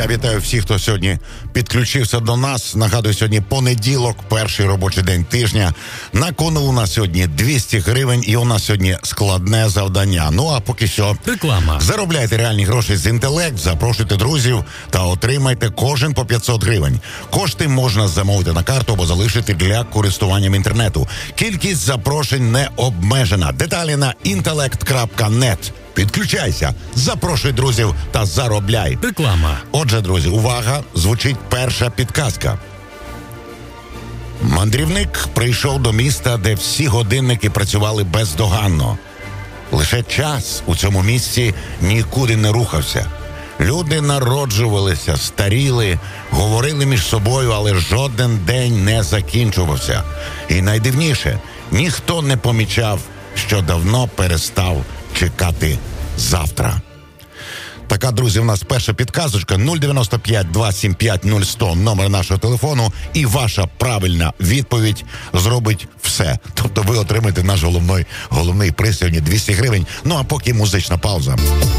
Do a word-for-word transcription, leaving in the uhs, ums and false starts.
Я вітаю всіх, хто сьогодні підключився до нас. Нагадую, сьогодні понеділок, перший робочий день тижня. На кону у нас сьогодні двісті гривень і у нас сьогодні складне завдання. Ну а поки що реклама. Заробляйте реальні гроші з інтелект, запрошуйте друзів та отримайте кожен по п'ятсот гривень. Кошти можна замовити на карту або залишити для користуванням інтернету. Кількість запрошень не обмежена. Деталі на інтелект крапка нет. Підключайся, запрошуй друзів та заробляй. Реклама. Отже, друзі, увага, звучить перша підказка. Мандрівник прийшов до міста, де всі годинники працювали бездоганно. Лише час у цьому місці нікуди не рухався. Люди народжувалися, старіли, говорили між собою, але жоден день не закінчувався. І найдивніше, ніхто не помічав, що давно перестав чекати завтра. Така, друзі, у нас перша підказочка. нуль дев'яносто п'ять два сім п'ять нуль сто, номер нашого телефону, і ваша правильна відповідь зробить все. Тобто ви отримаєте наш головний, головний приз сьогодні двісті гривень. Ну а поки музична пауза.